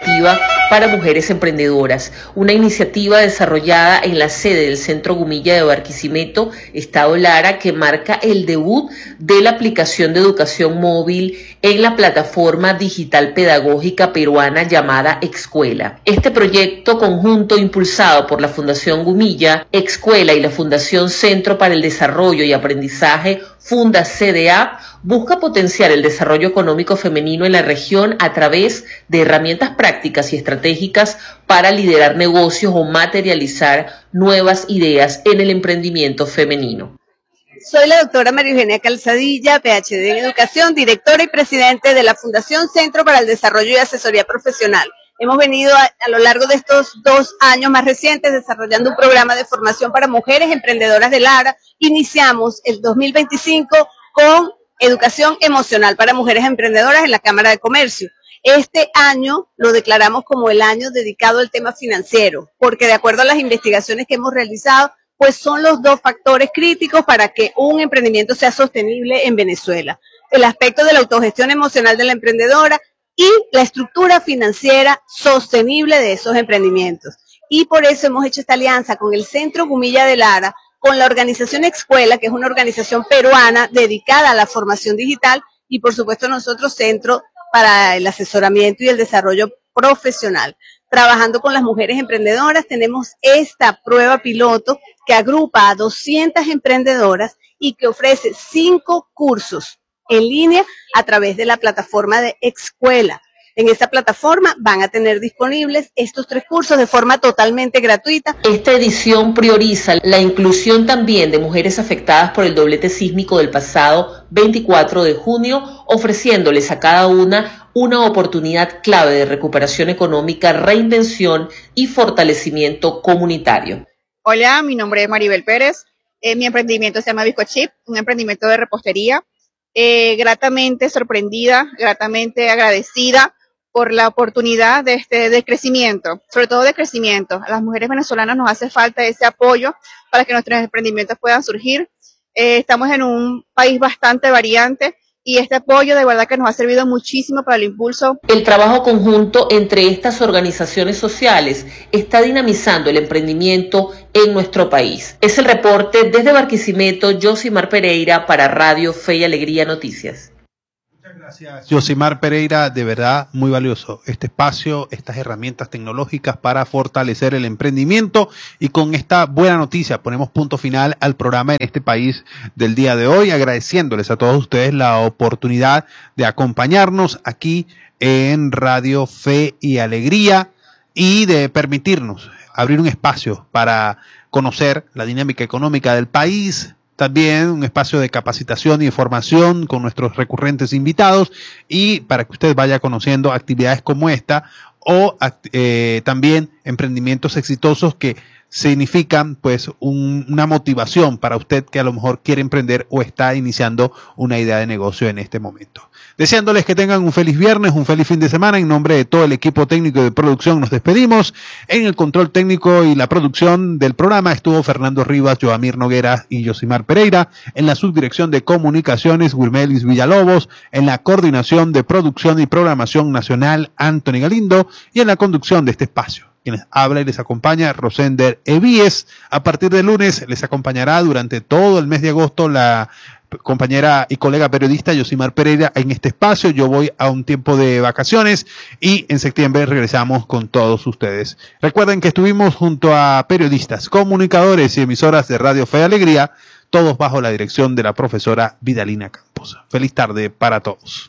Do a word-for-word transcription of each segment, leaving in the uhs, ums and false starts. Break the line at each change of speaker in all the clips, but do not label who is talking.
activa para mujeres emprendedoras, una iniciativa desarrollada en la sede del Centro Gumilla de Barquisimeto, Estado Lara, que marca el debut de la aplicación de educación móvil en la plataforma digital pedagógica peruana llamada Excuela. Este proyecto conjunto impulsado por la Fundación Gumilla, Excuela y la Fundación Centro para el Desarrollo y Aprendizaje Funda C D A busca potenciar el desarrollo económico femenino en la región a través de herramientas prácticas y estratégicas para liderar negocios o materializar nuevas ideas en el emprendimiento femenino.
Soy la doctora María Eugenia Calzadilla, P H D en Educación, directora y presidente de la Fundación Centro para el Desarrollo y Asesoría Profesional. Hemos venido a, a lo largo de estos dos años más recientes desarrollando un programa de formación para mujeres emprendedoras de Lara. Iniciamos el dos mil veinticinco con educación emocional para mujeres emprendedoras en la Cámara de Comercio. Este año lo declaramos como el año dedicado al tema financiero, porque de acuerdo a las investigaciones que hemos realizado, pues son los dos factores críticos para que un emprendimiento sea sostenible en Venezuela. El aspecto de la autogestión emocional de la emprendedora y la estructura financiera sostenible de esos emprendimientos. Y por eso hemos hecho esta alianza con el Centro Gumilla de Lara, con la organización Excuela, que es una organización peruana dedicada a la formación digital, y por supuesto nosotros Centro para el Asesoramiento y el Desarrollo Profesional. Trabajando con las mujeres emprendedoras, tenemos esta prueba piloto que agrupa a doscientas emprendedoras y que ofrece cinco cursos en línea a través de la plataforma de Excuela. En esta plataforma van a tener disponibles estos tres cursos de forma totalmente gratuita.
Esta edición prioriza la inclusión también de mujeres afectadas por el doblete sísmico del pasado veinticuatro de junio, ofreciéndoles a cada una una oportunidad clave de recuperación económica, reinvención y fortalecimiento comunitario.
Hola, mi nombre es Maribel Pérez. Eh, mi emprendimiento se llama Bizcochip, un emprendimiento de repostería. Eh, gratamente sorprendida, gratamente agradecida por la oportunidad de este de crecimiento, sobre todo de crecimiento. A las mujeres venezolanas nos hace falta ese apoyo para que nuestros emprendimientos puedan surgir. Eh, estamos en un país bastante variante y este apoyo de verdad que nos ha servido muchísimo para el impulso.
El trabajo conjunto entre estas organizaciones sociales está dinamizando el emprendimiento en nuestro país. Es el reporte desde Barquisimeto, Yosimar Pereira para Radio Fe y Alegría Noticias.
Gracias, Yosimar Pereira, de verdad muy valioso este espacio, estas herramientas tecnológicas para fortalecer el emprendimiento, y con esta buena noticia ponemos punto final al programa en este país del día de hoy, agradeciéndoles a todos ustedes la oportunidad de acompañarnos aquí en Radio Fe y Alegría y de permitirnos abrir un espacio para conocer la dinámica económica del país. También un espacio de capacitación y de formación con nuestros recurrentes invitados, y para que usted vaya conociendo actividades como esta o eh, también emprendimientos exitosos que significan pues un, una motivación para usted que a lo mejor quiere emprender o está iniciando una idea de negocio en este momento. Deseándoles que tengan un feliz viernes, un feliz fin de semana. En nombre de todo el equipo técnico de producción nos despedimos. En el control técnico y la producción del programa estuvo Fernando Rivas, Joamir Noguera y Yosimar Pereira. En la subdirección de comunicaciones, Wilmelis Villalobos. En la coordinación de producción y programación nacional, Anthony Galindo. Y en la conducción de este espacio, quienes habla y les acompaña, Rosender Evíes. A partir del lunes les acompañará durante todo el mes de agosto la compañera y colega periodista Yosimar Pereira en este espacio. Yo voy a un tiempo de vacaciones y en septiembre regresamos con todos ustedes. Recuerden que estuvimos junto a periodistas, comunicadores y emisoras de Radio Fe y Alegría, todos bajo la dirección de la profesora Vidalina Campos. Feliz tarde para todos.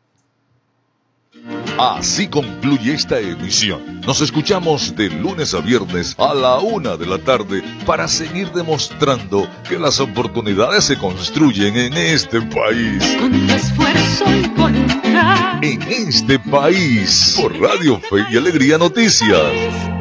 Así concluye esta emisión. Nos escuchamos de lunes a viernes a la una de la tarde para seguir demostrando que las oportunidades se construyen en este país.
Con esfuerzo y voluntad.
En este país, por Radio Fe y Alegría Noticias.